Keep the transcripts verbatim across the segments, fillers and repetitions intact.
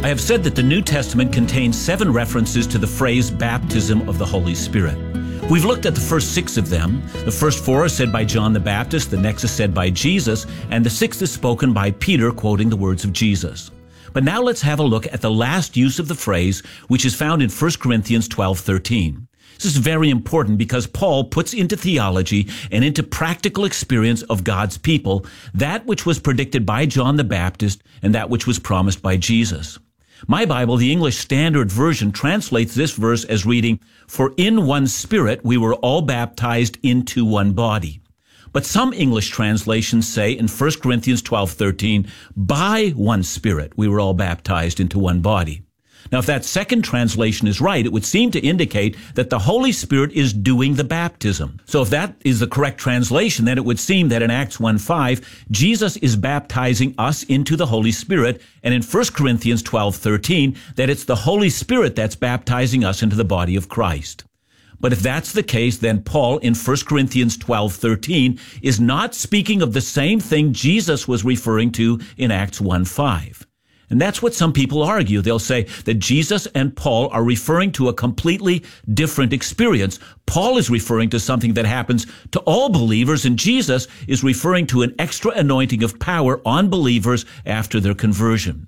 I have said that the New Testament contains seven references to the phrase baptism of the Holy Spirit. We've looked at the first six of them. The first four are said by John the Baptist, the next is said by Jesus, and the sixth is spoken by Peter, quoting the words of Jesus. But now let's have a look at the last use of the phrase, which is found in First Corinthians twelve thirteen. This is very important because Paul puts into theology and into practical experience of God's people that which was predicted by John the Baptist and that which was promised by Jesus. My Bible, the English Standard Version, translates this verse as reading, "For in one Spirit we were all baptized into one body." But some English translations say in First Corinthians twelve thirteen, "By one Spirit we were all baptized into one body." Now, if that second translation is right, it would seem to indicate that the Holy Spirit is doing the baptism. So if that is the correct translation, then it would seem that in Acts one five, Jesus is baptizing us into the Holy Spirit, and in First Corinthians twelve thirteen, that it's the Holy Spirit that's baptizing us into the body of Christ. But if that's the case, then Paul in First Corinthians twelve thirteen is not speaking of the same thing Jesus was referring to in Acts one five. And that's what some people argue. They'll say that Jesus and Paul are referring to a completely different experience. Paul is referring to something that happens to all believers, and Jesus is referring to an extra anointing of power on believers after their conversion.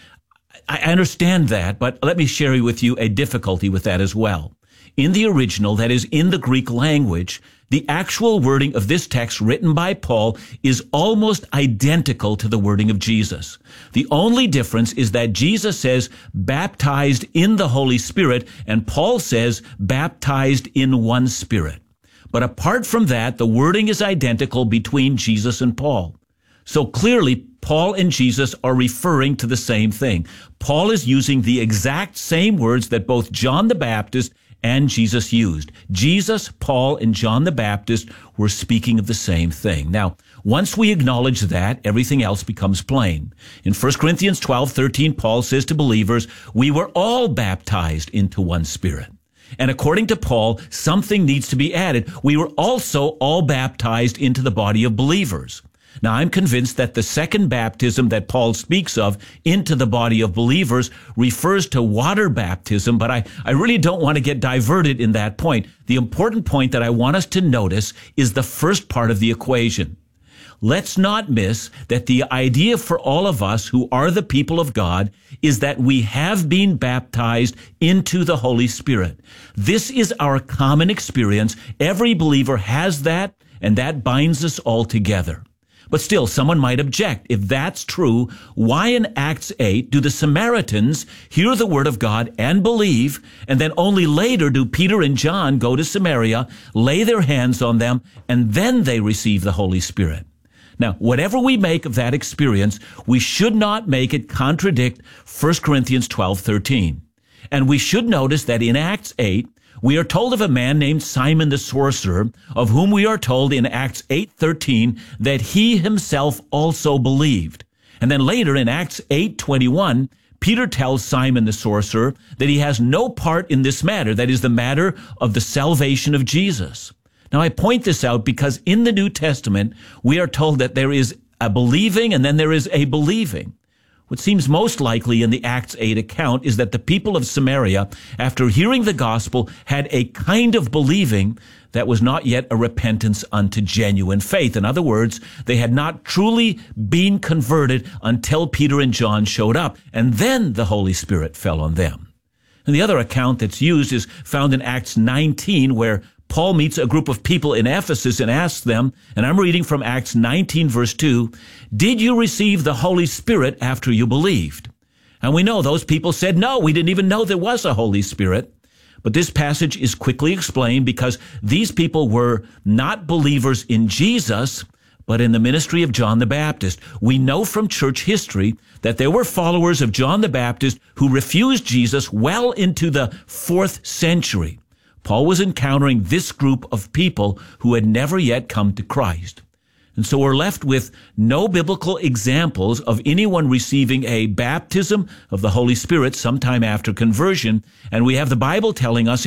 I understand that, but let me share with you a difficulty with that as well. In the original, that is, in the Greek language, the actual wording of this text written by Paul is almost identical to the wording of Jesus. The only difference is that Jesus says baptized in the Holy Spirit, and Paul says baptized in one Spirit. But apart from that, the wording is identical between Jesus and Paul. So clearly, Paul and Jesus are referring to the same thing. Paul is using the exact same words that both John the Baptist and Jesus used. Jesus, Paul, and John the Baptist were speaking of the same thing. Now, once we acknowledge that, everything else becomes plain. In First Corinthians twelve thirteen, Paul says to believers, we were all baptized into one Spirit. And according to Paul, something needs to be added. We were also all baptized into the body of believers. Now, I'm convinced that the second baptism that Paul speaks of into the body of believers refers to water baptism, but I, I really don't want to get diverted in that point. The important point that I want us to notice is the first part of the equation. Let's not miss that the idea for all of us who are the people of God is that we have been baptized into the Holy Spirit. This is our common experience. Every believer has that, and that binds us all together. But still, someone might object. If that's true, why in Acts eight do the Samaritans hear the word of God and believe, and then only later do Peter and John go to Samaria, lay their hands on them, and then they receive the Holy Spirit? Now, whatever we make of that experience, we should not make it contradict First Corinthians twelve thirteen. And we should notice that in Acts eight, we are told of a man named Simon the sorcerer, of whom we are told in Acts eight thirteen that he himself also believed. And then later in Acts eight twenty-one, Peter tells Simon the sorcerer that he has no part in this matter, that is the matter of the salvation of Jesus. Now, I point this out because in the New Testament, we are told that there is a believing and then there is a believing. What seems most likely in the Acts eight account is that the people of Samaria, after hearing the gospel, had a kind of believing that was not yet a repentance unto genuine faith. In other words, they had not truly been converted until Peter and John showed up, and then the Holy Spirit fell on them. And the other account that's used is found in Acts nineteen, where Paul meets a group of people in Ephesus and asks them, and I'm reading from Acts nineteen, verse two, "Did you receive the Holy Spirit after you believed?" And we know those people said, no, we didn't even know there was a Holy Spirit. But this passage is quickly explained because these people were not believers in Jesus, but in the ministry of John the Baptist. We know from church history that there were followers of John the Baptist who refused Jesus well into the fourth century. Paul was encountering this group of people who had never yet come to Christ. And so we're left with no biblical examples of anyone receiving a baptism of the Holy Spirit sometime after conversion. And we have the Bible telling us